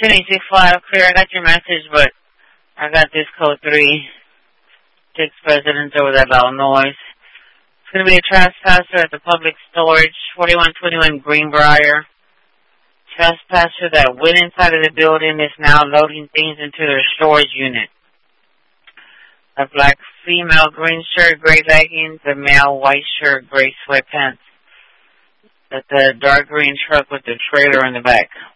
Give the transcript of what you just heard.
10-865, clear. I got your message, but I got this code 3. 6 residents over that loud noise. It's going to be a trespasser at the public storage, 4121 Greenbrier. Trespasser that went inside of the building is now loading things into their storage unit. A black female green shirt, gray leggings, a male white shirt, gray sweatpants. That's a dark green truck with the trailer in the back.